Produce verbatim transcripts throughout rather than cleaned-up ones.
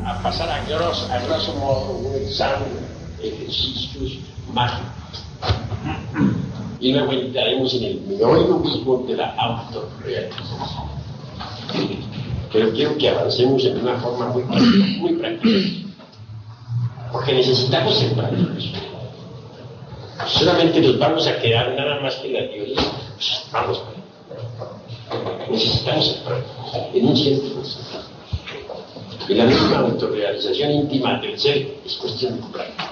a pasar a grosso, a grosso modo un examen de ejercicios mágicos. Y luego entraremos en el meollo mismo de la autorrealización. Pero quiero que avancemos en una forma muy práctica, muy práctica. Porque necesitamos ser prácticos. Solamente nos vamos a quedar nada más que la teoría. Pues vamos, necesitamos ser prácticos, en un cierto sentido. Y la misma autorrealización íntima del ser es cuestión de práctica.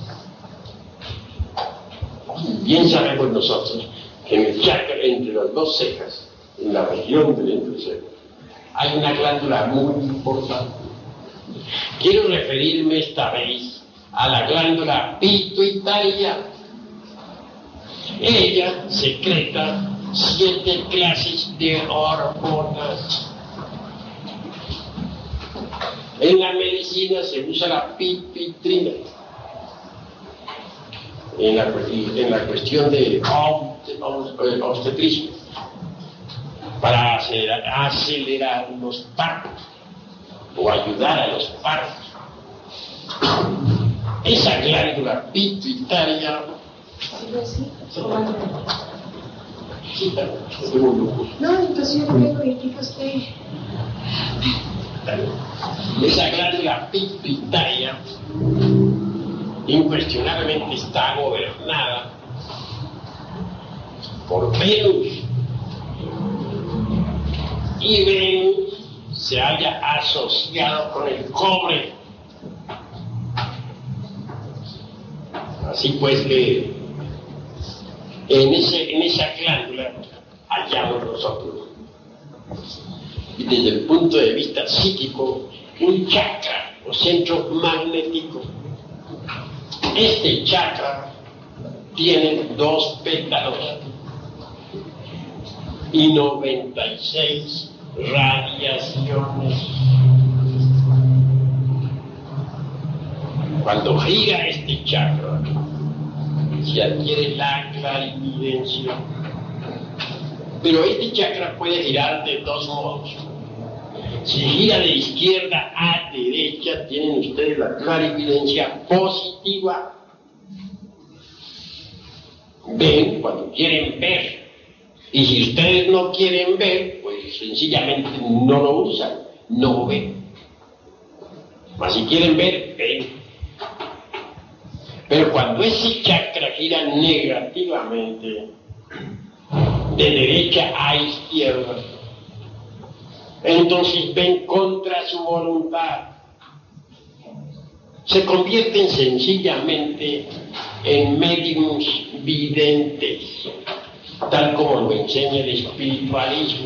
Bien sabemos nosotros que en el chakra, entre las dos cejas, en la región del entrecejo, hay una glándula muy importante. Quiero referirme esta vez a la glándula pituitaria. Ella secreta siete clases de hormonas. En la medicina se usa la pituitrina. En la, en la cuestión de obstetricia, para acelerar, acelerar los partos o ayudar a los partos. Esa glándula pituitaria. Sí, no, entonces yo no tengo usted. Esa glándula pituitaria incuestionablemente está gobernada por Venus, y Venus se haya asociado con el cobre. Así pues que en, ese, en esa glándula hallamos nosotros, y desde el punto de vista psíquico, un chakra o centro magnético. Este chakra tiene dos pétalos y noventa y seis radiaciones. Cuando gira este chakra, se adquiere la clarividencia. Pero este chakra puede girar de dos modos. Si gira de izquierda a derecha, tienen ustedes la clarividencia positiva. Ven cuando quieren ver. Y si ustedes no quieren ver, pues sencillamente no lo usan, no ven. Mas si quieren ver, ven. Pero cuando ese chakra gira negativamente, de derecha a izquierda, entonces ven contra su voluntad. Se convierten sencillamente en médiums videntes, tal como lo enseña el espiritualismo.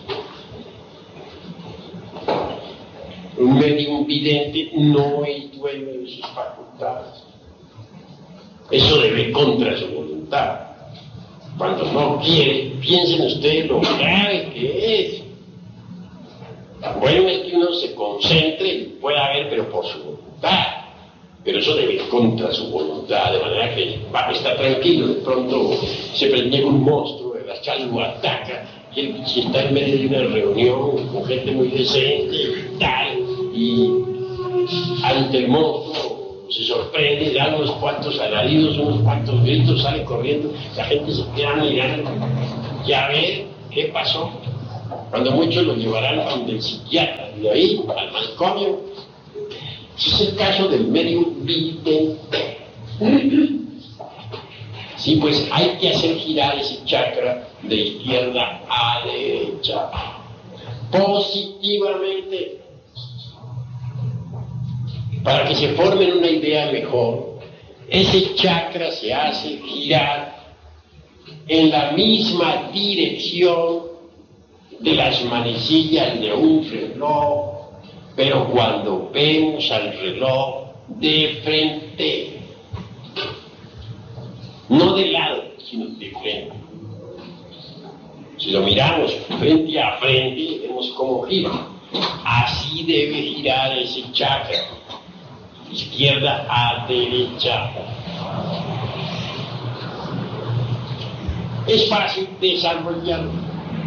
Un médium vidente no es dueño de sus facultades. Eso debe contra su voluntad. Cuando no quiere, piensen ustedes lo grave que es. Bueno es que uno se concentre y pueda ver, pero por su voluntad. Pero eso debe ir contra su voluntad, de manera que va a estar tranquilo. De pronto se prende un monstruo, de la cual lo ataca, y él, si está en medio de una reunión con gente muy decente y tal, y ante el monstruo se sorprende, da unos cuantos alaridos, unos cuantos gritos, sale corriendo, la gente se queda mirando y a ver qué pasó. Cuando muchos lo llevarán a donde el psiquiatra, y de ahí al manicomio. Ese es el caso del medio vidente. Sí, pues hay que hacer girar ese chakra de izquierda a derecha, positivamente, para que se forme una idea mejor. Ese chakra se hace girar en la misma dirección de las manecillas de un reloj, pero cuando vemos al reloj de frente, no de lado, sino de frente. Si lo miramos frente a frente, vemos cómo gira. Así debe girar ese chakra, izquierda a derecha. Es fácil desarrollarlo.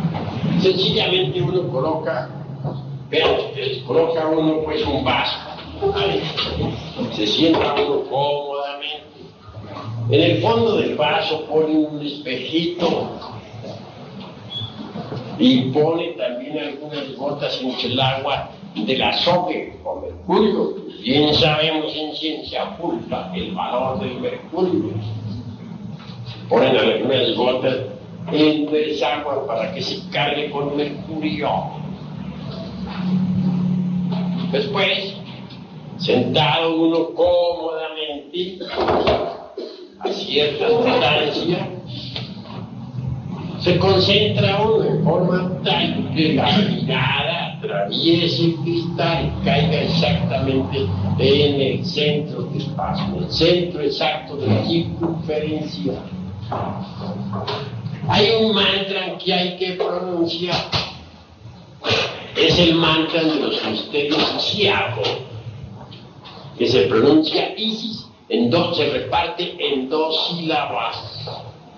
Sencillamente uno coloca, vean ustedes, coloca uno pues un vaso Ahí. Se sienta uno cómodamente. En el fondo del vaso pone un espejito y pone también algunas gotas en el agua del azogue con mercurio. Bien sabemos en ciencia pulpa el valor del mercurio. Ponen algunas gotas en esa agua para que se cargue con mercurio. Después, sentado uno cómodamente a cierta distancia, se concentra uno en forma tal que la mirada atraviese el cristal y caiga exactamente en el centro del espacio, en el centro exacto de la circunferencia. Hay un mantra que hay que pronunciar. Es el mantra de los misterios Isiago, que se pronuncia Isis, en dos, se reparte en dos sílabas.